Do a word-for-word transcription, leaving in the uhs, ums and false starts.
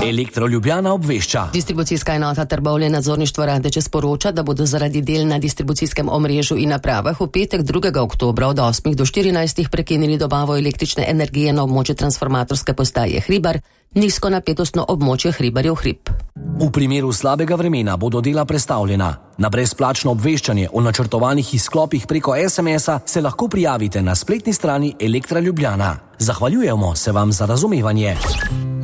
Elektro Ljubljana obvešča. Distribucijska enota Trbovlje nadzorništvo Radeče sporoča, da bodo zaradi del na distribucijskem omrežju in napravah v petek drugega oktobra od osmih do štirinajstih prekinili dobavo električne energije na območju transformatorske postaje Hribar, nizkonapetostno območje Hribarjev hrib. V primeru slabega vremena bodo dela prestavljena. Na brezplačno obveščanje o načrtovanih izklopih preko es em es-a se lahko prijavite na spletni strani Elektra Ljubljana. Zahvaljujemo se vam za razumevanje.